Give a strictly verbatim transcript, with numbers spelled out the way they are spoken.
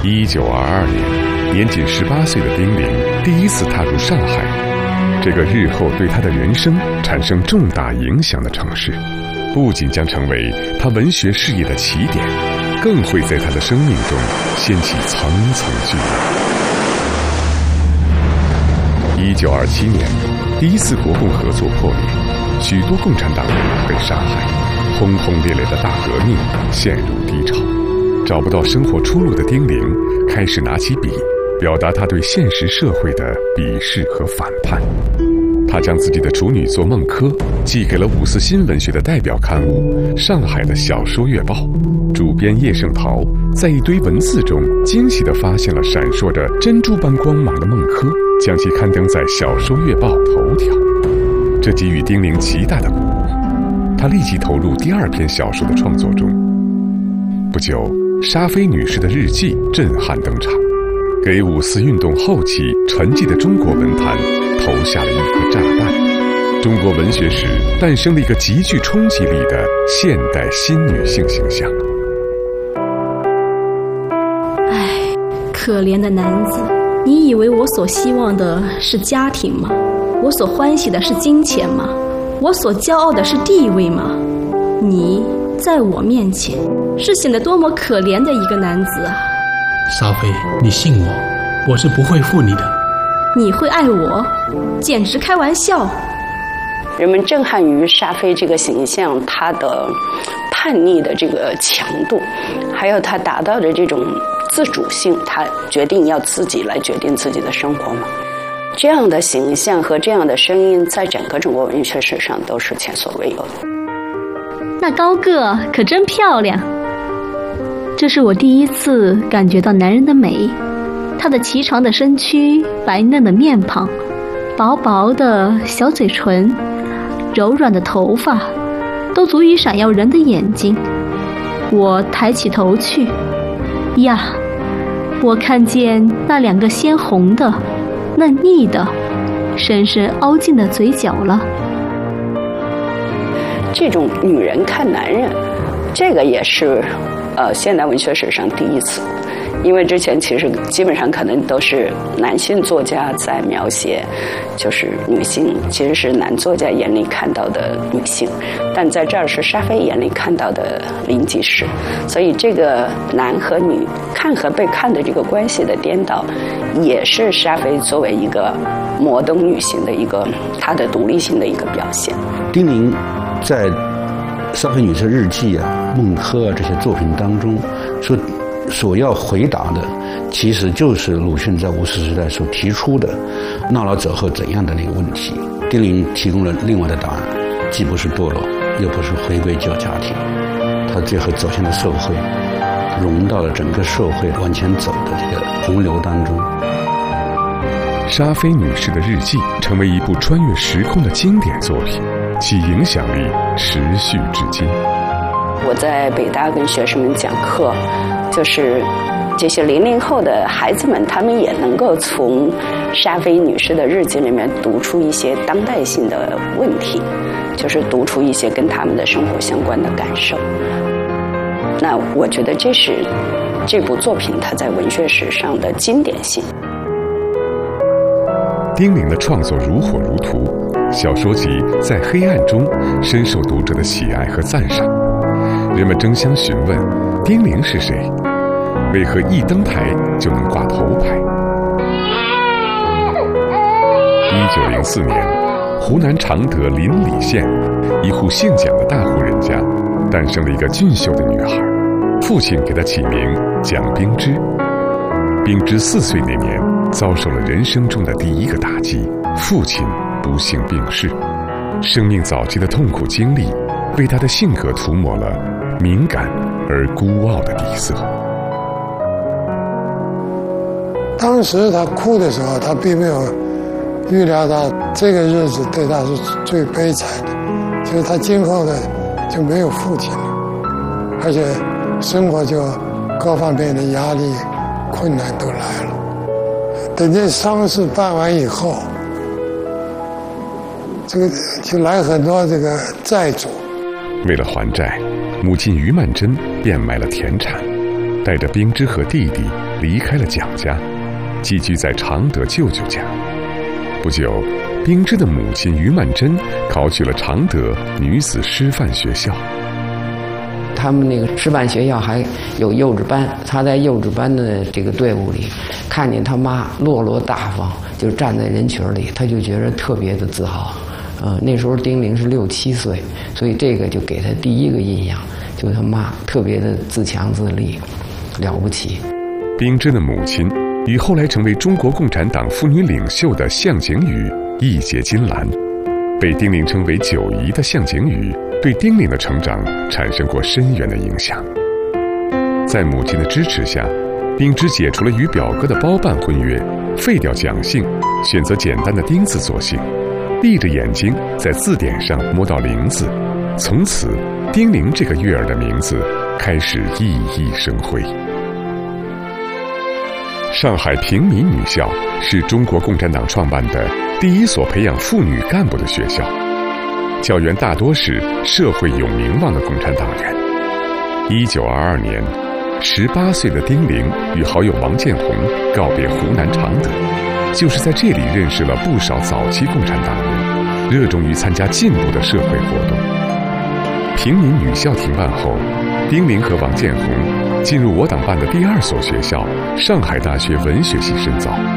一九二二年，年仅十八岁的丁玲第一次踏入上海，这个日后对她的人生产生重大影响的城市，不仅将成为她文学事业的起点，更会在她的生命中掀起层层巨浪。一九二七年，第一次国共合作破裂，许多共产党人被杀害，轰轰烈烈的大革命陷入低潮。找不到生活出路的丁玲开始拿起笔，表达他对现实社会的鄙视和反叛。他将自己的处女作《梦柯》寄给了五四新文学的代表刊物《上海的小说月报》，主编叶圣陶在一堆文字中惊喜地发现了闪烁着珍珠般光芒的梦柯，将其刊登在《小说月报》头条，这给予丁玲极大的鼓舞。他立即投入第二篇小说的创作中。不久，沙菲女士的日记震撼登场，给五四运动后期沉寂的中国文坛投下了一颗炸弹。中国文学史诞生了一个极具冲击力的现代新女性形象。 唉，可怜的男子，你以为我所希望的是家庭吗？我所欢喜的是金钱吗？我所骄傲的是地位吗？你在我面前是显得多么可怜的一个男子啊！ 沙菲，你信我，我是不会负你的。 你会爱我？简直开玩笑！ 人们震撼于沙菲这个形象，他的叛逆的这个强度，还有他达到的这种自主性，他决定要自己来决定自己的生活嘛。这样的形象和这样的声音，在整个中国文学史上都是前所未有的。 那高个可真漂亮。这是我第一次感觉到男人的美，他的颀长的身躯，白嫩的面庞，薄薄的小嘴唇，柔软的头发，都足以闪耀人的眼睛。我抬起头去，呀，我看见那两个鲜红的、嫩腻的、深深凹进的嘴角了。 这种女人看男人，这个也是呃现代文学史上第一次。因为之前其实基本上可能都是男性作家在描写就是女性，其实是男作家眼里看到的女性，但在这儿是沙菲眼里看到的林吉士，所以这个男和女看和被看的这个关系的颠倒，也是沙菲作为一个摩登女性的一个她的独立性的一个表现。 丁玲在沙菲女士日记啊、梦柯啊这些作品当中说所要回答的，其实就是鲁迅在五四时代所提出的闹老者后怎样的那个问题。丁玲提供了另外的答案，既不是堕落，又不是回归旧家庭，他最后走向了社会，融到了整个社会往前走的这个洪流当中。 沙菲女士的日记成为一部穿越时空的经典作品，其影响力持续至今。 我在北大跟学生们讲课，就是这些零零后的孩子们，他们也能够从沙菲女士的日记里面读出一些当代性的问题，就是读出一些跟他们的生活相关的感受。那我觉得这是这部作品它在文学史上的经典性。 丁玲的创作如火如荼，小说集在黑暗中深受读者的喜爱和赞赏。人们争相询问丁玲是谁，为何一登台就能挂头牌。一九零四年，湖南常德临澧县一户姓蒋的大户人家诞生了一个俊秀的女孩，父亲给她起名蒋冰芝。冰芝四岁那年遭受了人生中的第一个打击，父亲不幸病逝。生命早期的痛苦经历为她的性格涂抹了敏感而孤傲的底色。 当时他哭的时候，他并没有预料到这个日子对他是最悲惨的，就是他今后的就没有父亲了，而且生活就各方面的压力困难都来了。等这丧事办完以后，这个就来很多这个债主。 为了还债，母亲于曼桢变卖了田产，带着冰芝和弟弟离开了蒋家，寄居在常德舅舅家。不久，冰芝的母亲于曼珍考取了常德女子师范学校。 他们那个师范学校还有幼稚班，他在幼稚班的这个队伍里，看见他妈落落大方，就站在人群里，他就觉得特别的自豪。呃，那时候丁玲是六七岁，所以这个就给他第一个印象，就他妈特别的自强自立，了不起。 冰芝的母亲与后来成为中国共产党妇女领袖的向警予义结金兰，被丁玲称为九姨的向警予对丁玲的成长产生过深远的影响。在母亲的支持下，冰芝解除了与表哥的包办婚约，废掉蒋姓，选择简单的丁字作姓，闭着眼睛在字典上摸到玲字，从此丁玲这个悦耳的名字开始熠熠生辉。上海平民女校是中国共产党创办的第一所培养妇女干部的学校，教员大多是社会有名望的共产党员。一九二二年，十八岁的丁玲与好友王建宏告别湖南常德，就是在这里认识了不少早期共产党员，热衷于参加进步的社会活动。平民女校停办后，丁玲和王建宏进入我党办的第二所学校——上海大学文学系深造。